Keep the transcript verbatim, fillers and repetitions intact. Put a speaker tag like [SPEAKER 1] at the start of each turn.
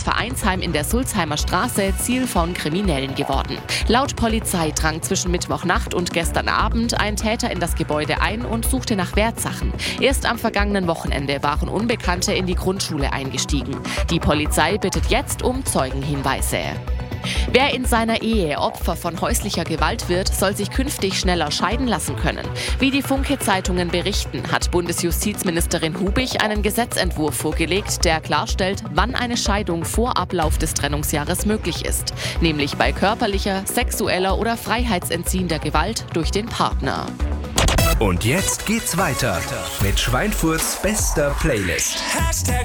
[SPEAKER 1] Das Vereinsheim in der Sulzheimer Straße Ziel von Kriminellen geworden. Laut Polizei drang zwischen Mittwochnacht und gestern Abend ein Täter in das Gebäude ein und suchte nach Wertsachen. Erst am vergangenen Wochenende waren Unbekannte in die Grundschule eingestiegen. Die Polizei bittet jetzt um Zeugenhinweise. Wer in seiner Ehe Opfer von häuslicher Gewalt wird, soll sich künftig schneller scheiden lassen können. Wie die Funke-Zeitungen berichten, hat Bundesjustizministerin Hubich einen Gesetzentwurf vorgelegt, der klarstellt, wann eine Scheidung vor Ablauf des Trennungsjahres möglich ist. Nämlich bei körperlicher, sexueller oder freiheitsentziehender Gewalt durch den Partner.
[SPEAKER 2] Und jetzt geht's weiter mit Schweinfurts bester Playlist.